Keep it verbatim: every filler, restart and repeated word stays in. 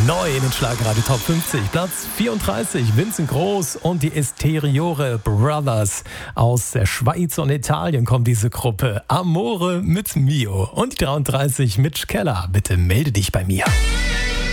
Neu in den Schlagerradio Top fünfzig, Platz vierunddreißig, Vincent Groß und die Esteriore Brothers. Aus der Schweiz und Italien kommt diese Gruppe. Amore mit Mio. Und die dreiunddreißig, Mitch Keller, bitte melde dich bei mir.